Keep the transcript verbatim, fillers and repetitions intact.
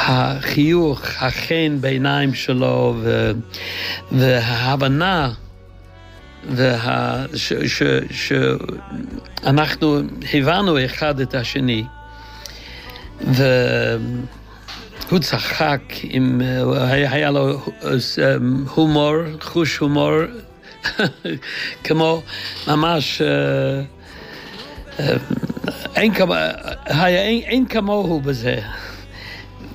החיוך, החן בעיניים שלו, וההבנה, שאנחנו הבנו אחד את השני, והוא צחק, היה לו הומור, חוש הומור, כמו ממש, אין כמוהו בזה.